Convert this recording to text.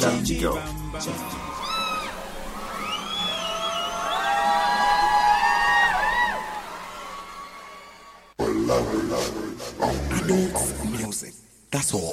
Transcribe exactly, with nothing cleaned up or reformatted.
time to go. I don't music. That's all.